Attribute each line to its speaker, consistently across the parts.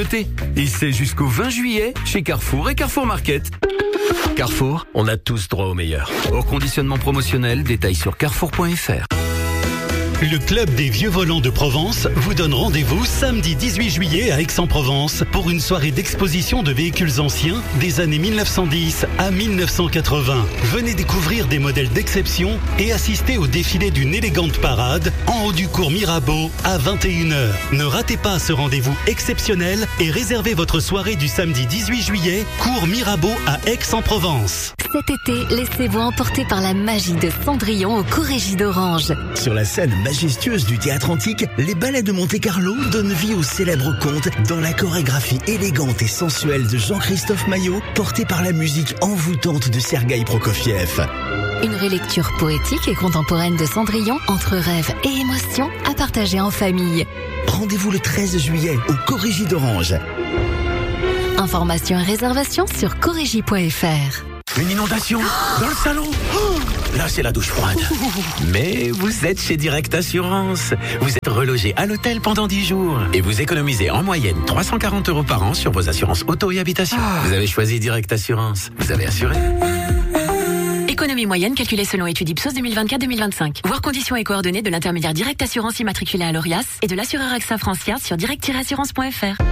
Speaker 1: Et c'est jusqu'au 20 juillet chez Carrefour et Carrefour Market. Carrefour, on a tous droit au meilleur. Au conditionnement promotionnel, détails sur carrefour.fr.
Speaker 2: Le Club des Vieux Volants de Provence vous donne rendez-vous samedi 18 juillet à Aix-en-Provence pour une soirée d'exposition de véhicules anciens des années 1910 à 1980. Venez découvrir des modèles d'exception et assister au défilé d'une élégante parade en haut du cours Mirabeau à 21h. Ne ratez pas ce rendez-vous exceptionnel et réservez votre soirée du samedi 18 juillet, cours Mirabeau à Aix-en-Provence.
Speaker 3: Cet été, laissez-vous emporter par la magie de Cendrillon au Corégie d'Orange.
Speaker 4: Sur la scène majestueuse du théâtre antique, les ballets de Monte-Carlo donnent vie au célèbre conte dans la chorégraphie élégante et sensuelle de Jean-Christophe Maillot, portée par la musique envoûtante de Sergueï Prokofiev.
Speaker 3: Une relecture poétique et contemporaine de Cendrillon entre rêve et émotion à partager en famille.
Speaker 4: Rendez-vous le 13 juillet au Corégie d'Orange.
Speaker 3: Informations et réservations sur corégie.fr.
Speaker 5: Une inondation dans le salon. Là, c'est la douche froide. Mais vous êtes chez Direct Assurance. Vous êtes relogé à l'hôtel pendant 10 jours. Et vous économisez en moyenne 340 € par an sur vos assurances auto et habitation. Vous avez choisi Direct Assurance. Vous avez assuré.
Speaker 6: Économie moyenne calculée selon étude Ipsos 2024-2025. Voir conditions et coordonnées de l'intermédiaire Direct Assurance immatriculé à l'ORIAS et de l'assureur AXA Francia sur direct-assurance.fr.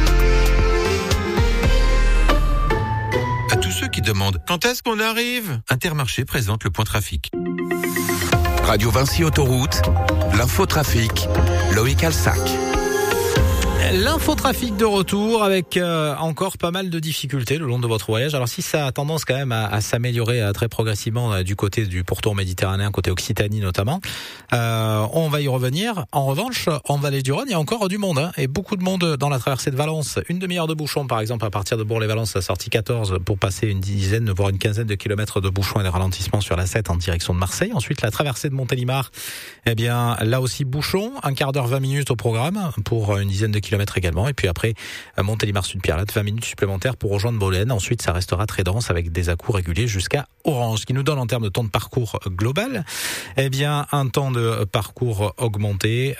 Speaker 7: À tous ceux qui demandent quand est-ce qu'on arrive, Intermarché présente le point trafic.
Speaker 8: Radio Vinci Autoroute, l'infotrafic, Loïc Alsac.
Speaker 9: L'infotrafic de retour avec encore pas mal de difficultés le long de votre voyage. Alors si ça a tendance quand même à s'améliorer très progressivement du côté du pourtour méditerranéen, côté Occitanie notamment, on va y revenir. En revanche, en Vallée du Rhône, il y a encore du monde et beaucoup de monde dans la traversée de Valence. Une demi-heure de bouchon par exemple à partir de Bourg-les-Valence, la sortie 14 pour passer une dizaine voire une quinzaine de kilomètres de bouchons et de ralentissements sur la 7 en direction de Marseille. Ensuite la traversée de Montélimar, eh bien là aussi bouchon, un quart d'heure 20 minutes au programme pour une dizaine de kilomètres également. Et puis après, Montélimar-Sud-Pierrelatte, 20 minutes supplémentaires pour rejoindre Bolène. Ensuite, ça restera très dense avec des à-coups réguliers jusqu'à Orange. Ce qui nous donne en termes de temps de parcours global, eh bien, un temps de parcours augmenté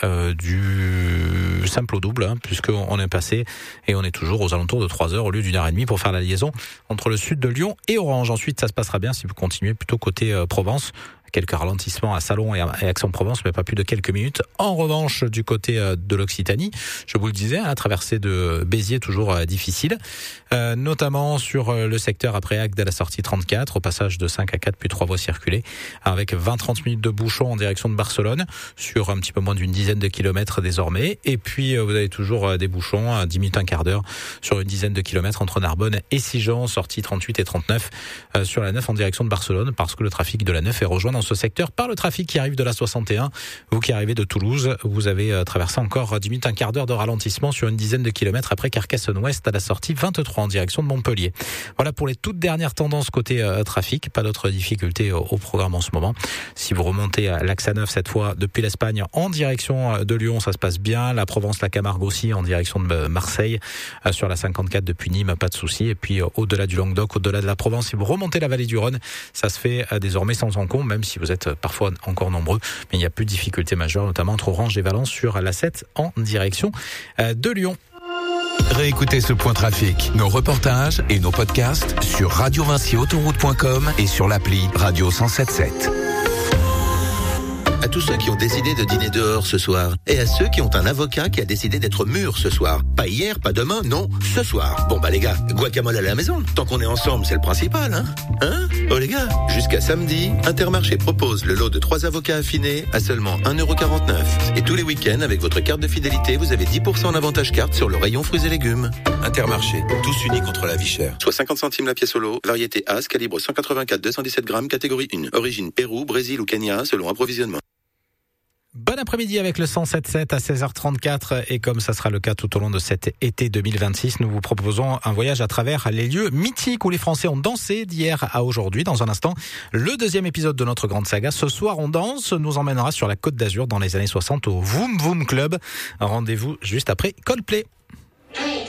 Speaker 9: du simple au double, puisqu'on est passé et on est toujours aux alentours de 3 heures au lieu d'une heure et demie pour faire la liaison entre le sud de Lyon et Orange. Ensuite, ça se passera bien si vous continuez plutôt côté Provence. Quelques ralentissements à Salon et à Aix-en-Provence, mais pas plus de quelques minutes. En revanche, du côté de l'Occitanie, je vous le disais, la traversée de Béziers toujours difficile, notamment sur le secteur après Agde à la sortie 34, au passage de 5 à 4 puis 3 voies circulées, avec 20-30 minutes de bouchons en direction de Barcelone, sur un petit peu moins d'une dizaine de kilomètres désormais. Et puis, vous avez toujours des bouchons, 10 minutes, un quart d'heure, sur une dizaine de kilomètres entre Narbonne et Sigean, sortie 38 et 39, sur la 9 en direction de Barcelone, parce que le trafic de la 9 est rejoint dans ce secteur par le trafic qui arrive de la 61. Vous qui arrivez de Toulouse, vous avez traversé encore 10 minutes, un quart d'heure de ralentissement sur une dizaine de kilomètres après Carcassonne-Ouest à la sortie 23 en direction de Montpellier. Voilà pour les toutes dernières tendances côté trafic. Pas d'autres difficultés au programme en ce moment. Si vous remontez à l'Axe A9 cette fois depuis l'Espagne en direction de Lyon, ça se passe bien. La Provence, la Camargue aussi en direction de Marseille. Sur la 54 depuis Nîmes, pas de souci. Et puis au-delà du Languedoc, au-delà de la Provence, si vous remontez la vallée du Rhône, ça se fait désormais sans encombre, même si vous êtes parfois encore nombreux, mais il n'y a plus de difficultés majeures, notamment entre Orange et Valence sur la 7 en direction de Lyon.
Speaker 8: Réécoutez ce point trafic, nos reportages et nos podcasts sur radiovinciautoroute.com et sur l'appli Radio 107.7.
Speaker 10: À tous ceux qui ont décidé de dîner dehors ce soir. Et à ceux qui ont un avocat qui a décidé d'être mûr ce soir. Pas hier, pas demain, non, ce soir. Bon bah les gars, guacamole à la maison. Tant qu'on est ensemble, c'est le principal, hein. Oh les gars, jusqu'à samedi, Intermarché propose le lot de 3 avocats affinés à seulement 1,49 €. Et tous les week-ends, avec votre carte de fidélité, vous avez 10% en avantage carte sur le rayon fruits et légumes.
Speaker 7: Intermarché, tous unis contre la vie chère.
Speaker 10: Soit 50 centimes la pièce au lot, variété As, calibre 184-217 grammes, catégorie 1. Origine Pérou, Brésil ou Kenya, selon approvisionnement.
Speaker 9: Bon après-midi avec le 107.7 à 16h34 et comme ça sera le cas tout au long de cet été 2026, nous vous proposons un voyage à travers les lieux mythiques où les Français ont dansé d'hier à aujourd'hui. Dans un instant, le deuxième épisode de notre grande saga. Ce soir, on danse, nous emmènera sur la Côte d'Azur dans les années 60 au Vroom Vroom Club. Un rendez-vous juste après Coldplay.